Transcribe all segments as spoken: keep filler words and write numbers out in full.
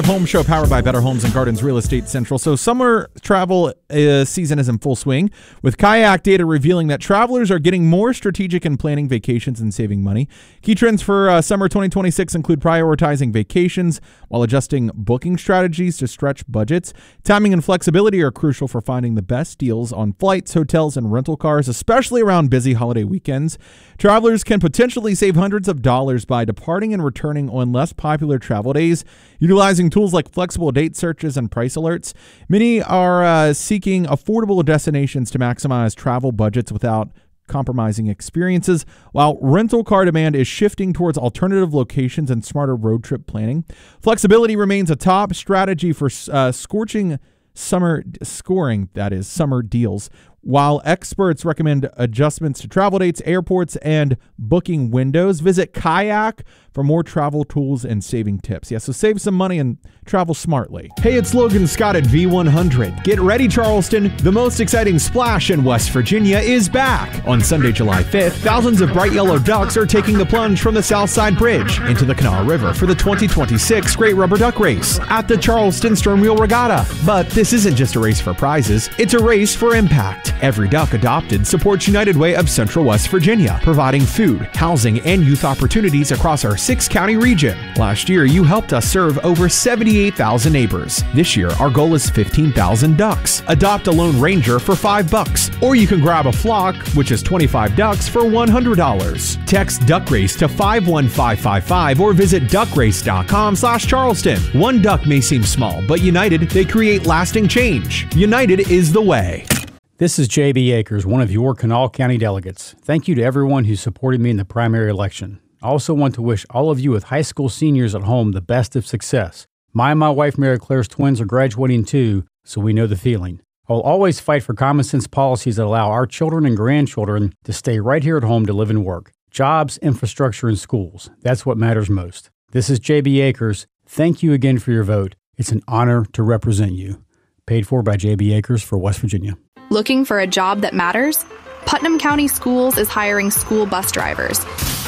Home show powered by Better Homes and Gardens Real Estate Central. So summer travel uh, season is in full swing, with Kayak data revealing that travelers are getting more strategic in planning vacations and saving money. Key trends for uh, summer twenty twenty-six include prioritizing vacations while adjusting booking strategies to stretch budgets. Timing and flexibility are crucial for finding the best deals on flights, hotels, and rental cars, especially around busy holiday weekends. Travelers can potentially save hundreds of dollars by departing and returning on less popular travel days, utilizing tools like flexible date searches and price alerts. Many are uh, seeking affordable destinations to maximize travel budgets without compromising experiences, while rental car demand is shifting towards alternative locations and smarter road trip planning. Flexibility remains a top strategy for uh, scorching summer scoring, that is, summer deals, while experts recommend adjustments to travel dates, airports, and booking windows. Visit Kayak for more travel tools and saving tips. Yeah, so save some money and travel smartly. Hey, it's Logan Scott at V one hundred. Get ready, Charleston. The most exciting splash in West Virginia is back. On Sunday, July fifth, thousands of bright yellow ducks are taking the plunge from the Southside Bridge into the Kanawha River for the twenty twenty-six Great Rubber Duck Race at the Charleston Stern Wheel Regatta. But this isn't just a race for prizes, it's a race for impact. Every duck adopted supports United Way of Central West Virginia, providing food, housing, and youth opportunities across our six-county region. Last year, you helped us serve over seventy-eight thousand neighbors. This year, our goal is fifteen thousand ducks. Adopt a Lone Ranger for five bucks, or you can grab a flock, which is twenty-five ducks, for one hundred dollars. Text Duck Race to five one five five five or visit duckrace.com slash Charleston. One duck may seem small, but united, they create lasting change. United is the way. This is J B Akers, one of your Kanawha County delegates. Thank you to everyone who supported me in the primary election. I also want to wish all of you with high school seniors at home the best of success. My and my wife Mary Claire's twins are graduating too, so we know the feeling. I'll always fight for common sense policies that allow our children and grandchildren to stay right here at home to live and work. Jobs, infrastructure, and schools. That's what matters most. This is J B Akers. Thank you again for your vote. It's an honor to represent you. Paid for by J B Akers for West Virginia. Looking for a job that matters? Putnam County Schools is hiring school bus drivers.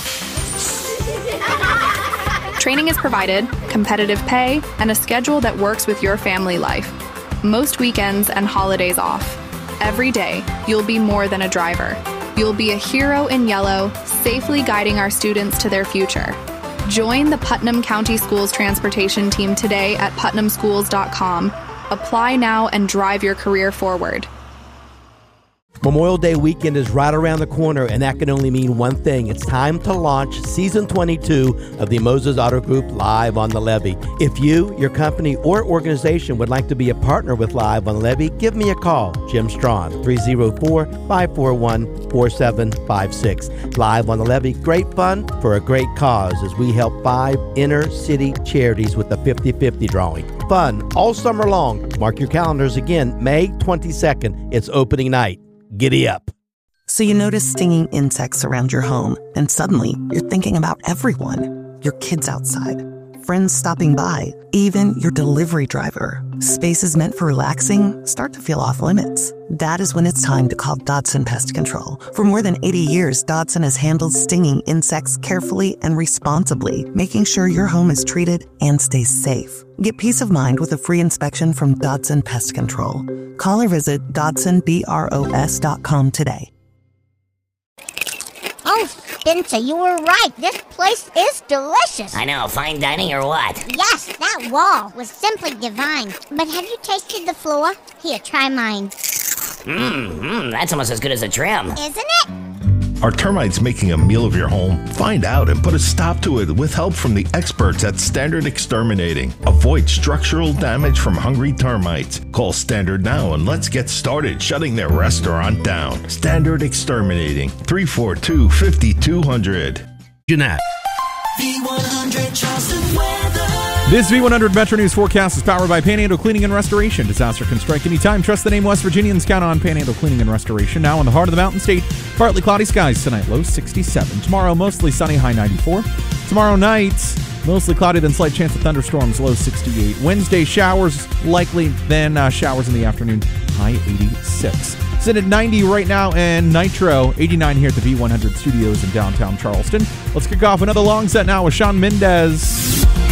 Training is provided, competitive pay, and a schedule that works with your family life. Most weekends and holidays off. Every day, you'll be more than a driver. You'll be a hero in yellow, safely guiding our students to their future. Join the Putnam County Schools transportation team today at putnam schools dot com. Apply now and drive your career forward. Memorial Day weekend is right around the corner, and that can only mean one thing. It's time to launch Season twenty-two of the Moses Auto Group Live on the Levee. If you, your company, or organization would like to be a partner with Live on the Levee, give me a call. Jim Strawn, three oh four, five four one, four seven five six. Live on the Levee, great fun for a great cause as we help five inner-city charities with the fifty-fifty drawing. Fun all summer long. Mark your calendars again, May twenty-second. It's opening night. Giddy up. So you notice stinging insects around your home, and suddenly you're thinking about everyone. Your kids outside, friends stopping by, even your delivery driver. Spaces meant for relaxing start to feel off limits. That is when it's time to call Dodson Pest Control. For more than eighty years, Dodson has handled stinging insects carefully and responsibly, making sure your home is treated and stays safe. Get peace of mind with a free inspection from Dodson Pest Control. Call or visit dodson bros dot com today. Oh, Spencer, you were right. This place is delicious. I know. Fine dining or what? Yes, that wall was simply divine. But have you tasted the floor? Here, try mine. Mmm, mm, that's almost as good as a trim. Isn't it? Are termites making a meal of your home? Find out and put a stop to it with help from the experts at Standard Exterminating. Avoid structural damage from hungry termites. Call Standard now and let's get started shutting their restaurant down. Standard Exterminating, three four two, five two zero zero. Jeanette. V one hundred Charleston weather. This V one hundred Metro News forecast is powered by Panhandle Cleaning and Restoration. Disaster can strike anytime. Trust the name West Virginians. Count on Panhandle Cleaning and Restoration. Now in the heart of the Mountain State, partly cloudy skies tonight, low sixty-seven. Tomorrow, mostly sunny, high ninety-four. Tomorrow night, mostly cloudy, then slight chance of thunderstorms, low sixty-eight. Wednesday, showers likely, then uh, showers in the afternoon, high eighty-six. Sitting at ninety right now, and Nitro, eighty-nine here at the V one hundred studios in downtown Charleston. Let's kick off another long set now with Shawn Mendes.